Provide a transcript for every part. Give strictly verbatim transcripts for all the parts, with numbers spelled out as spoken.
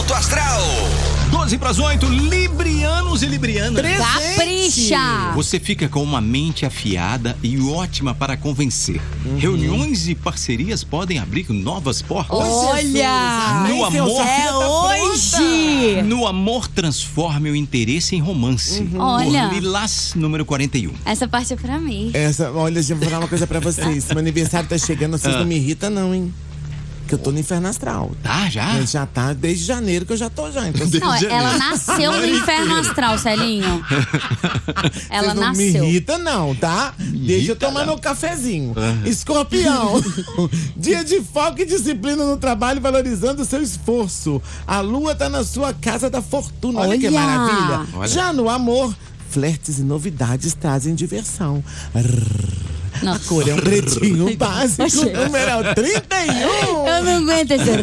Alto Astral. doze para as oito, librianos e librianas. Capricha! Você fica com uma mente afiada e ótima para convencer. Uhum. Reuniões e parcerias podem abrir novas portas. Olha! No amor, é hoje! No amor, transforme o interesse em romance. Uhum. Olha! Por Lilás, número quarenta e um. Essa parte é pra mim. Essa, olha, gente, vou falar uma coisa pra vocês. Meu aniversário tá chegando, vocês ah. não me irritam não, hein? Que eu tô no inferno astral. Tá, já? É, já tá, desde janeiro que eu já tô já. Então, não, ela nasceu no inferno astral, Celinho. Ela Vocês não nasceu. me irrita não, tá? Me Deixa irrita, eu tomar não. meu cafezinho. Uhum. Escorpião. Dia de foco e disciplina no trabalho, valorizando o seu esforço. A lua tá na sua casa da fortuna. Olha, Olha. que maravilha. Olha. Já no amor, flertes e novidades trazem diversão. Arr. Não. A cor é um pretinho básico, número trinta e um. Eu não aguento esse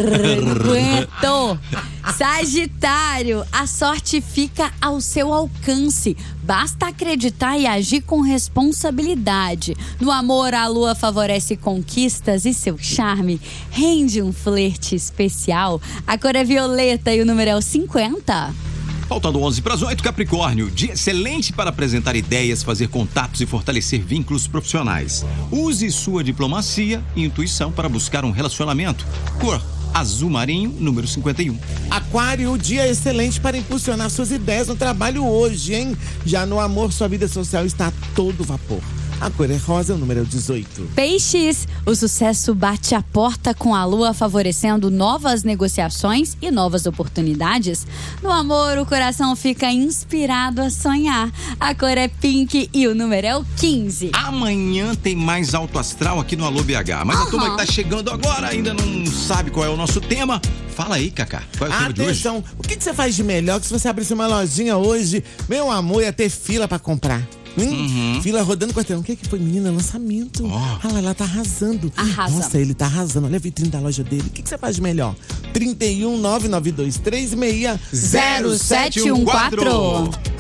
aguento. Sagitário, a sorte fica ao seu alcance. Basta acreditar e agir com responsabilidade. No amor, a lua favorece conquistas e seu charme rende um flerte especial. A cor é violeta e o número é o cinquenta. Faltando onze para as oito, Capricórnio. Dia excelente para apresentar ideias, fazer contatos e fortalecer vínculos profissionais. Use sua diplomacia e intuição para buscar um relacionamento. Cor azul marinho, número cinquenta e um. Aquário, dia excelente para impulsionar suas ideias no trabalho hoje, hein? Já no amor, sua vida social está a todo vapor. A cor é rosa, o número é dezoito. Peixes, o sucesso bate a porta com a lua favorecendo novas negociações e novas oportunidades. No amor, o coração fica inspirado a sonhar. A cor é pink e o número é o quinze. Amanhã tem mais Alto Astral aqui no Alô B H. Mas uhum. a turma que tá chegando agora ainda não sabe qual é o nosso tema. Fala aí, Cacá. Qual é o tema de hoje? Atenção, o que, que você faz de melhor que se você abrisse uma lojinha hoje? Meu amor, ia ter fila pra comprar. Hum? Uhum. Fila rodando quarteirão. O que, que foi, menina? Lançamento. Oh. Ah, lá, ela tá arrasando. Arrasa. Nossa, ele tá arrasando. Olha a vitrine da loja dele. O que, que você faz de melhor? trinta e um, nove nove dois três seis zero sete um quatro.